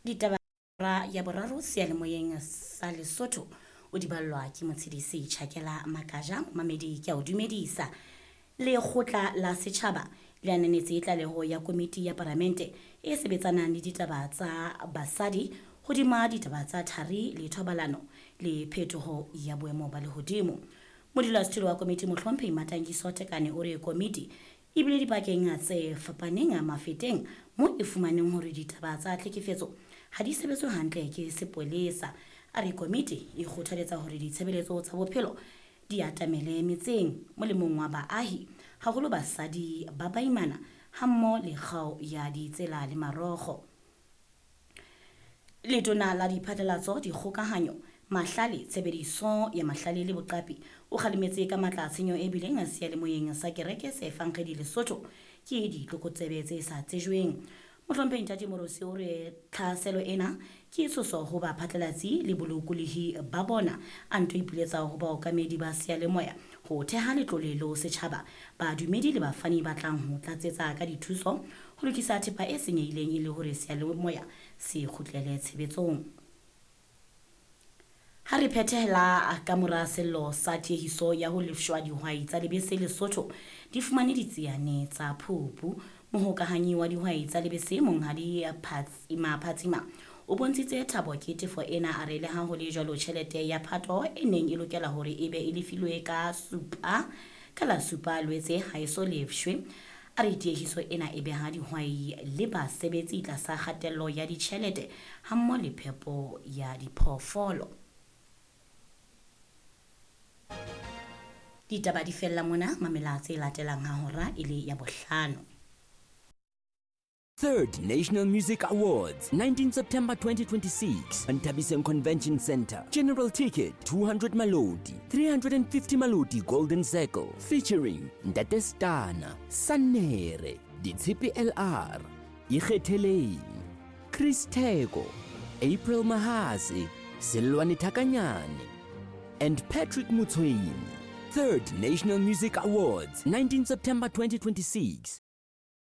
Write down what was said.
Ditaba ya boraro seyalemoyeng sa Lesotho o di ballwa ke motshedisi Tjhakela Makaja. Mamedi ke a o dumedisa. Lekgotla la Setjhaba le ananetse tlaleho ya komiti ya Palamente e sebetsanang le ditaba tsa basadi hodima ditaba tsa thari le thobalano le phetoho ya boemo ba lehodimo. Modulasetulo wa komiti Mohlomphehi Matangiso Tekane o re komiti e bile dibakeng tse fapaneng mafeteng mo e fumaneng hore ditaba tsa tlhekefetso ha di sebetswe hantle ke sepolesa. A re komiti e kgothaletsa hore ditshebeletso tsa bophelo di atamele metseng molemong wa baahi haholo basadi ba baimana hammo le kgao ya ditsela le marokgo. Letona la diphatlalatso dikgokahanyo mahlale tshebediso ya mahlale le boqapi o kgalemetse ka matla tshenyo e bileng a seyalemoyeng sa kereke se fankgedi Lesotho ke ditlokotsebe tse sa tsejweng. Mohlomphehi Ntate Morosi o re tlhaselo ena ke tshoso ho baphatlalatsi le bolokolehi ba bona a nto ipiletsa ho baokamedi ba seyalemoya ho theha letlole lo setjhaba ba dumedi le bafani ba tlang ho tlatsetsa ka dithuso ho lokisa thepa e senyehileng e le hore seyalemoya se kgutlele tshebetsong. Ha re phethela ka mora sello sa tiehiso ya ho lefshwa dihwai tsa lebese Lesotho di fumane ditsiane tsa Phupu. Mohokahanyi wa dihwai tsa lebese Monghadi Phatsima o bontshitse thabo ke tefo ena a re le ha ho le jwalo tjhelete ya phato e neng e lokela hore e be e lefilwe ka la supa Lwetse ha e so lefshwe. A re tiehiso ena e beha dihwai le basebetsi tlasa kgatello ya ditjhelete hammo le phepo ya diphoofolo. Ditaba di fella mona, mamela tse latelang ha hora e le ya bohlano. Third National Music Awards, 19 September 2026, Ntabiseng Convention Center. General ticket, 200 Malodi, 350 Malodi Golden Circle, featuring Ntate Stana, Sanere, Ditshipi LR, Ikgetheleng, Chris Tego, April Mahasi, Silwani Takanyane, and Patrick Mutsweni. Third National Music Awards, 19 September 2026.